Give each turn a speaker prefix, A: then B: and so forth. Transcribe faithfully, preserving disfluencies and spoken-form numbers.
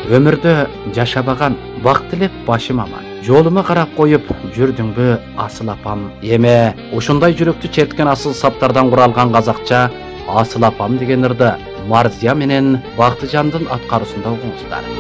A: Өмірді жашабаған бақ тілеп башым аман. Жолыма қарап қойып жүрдіңбі асыл апам. Еме, ошындай жүректі черткен асыл саптардан құралған қазақша асыл апам деген ырды Марзия менен Бақтыжандын атқарысында оқыңыздар.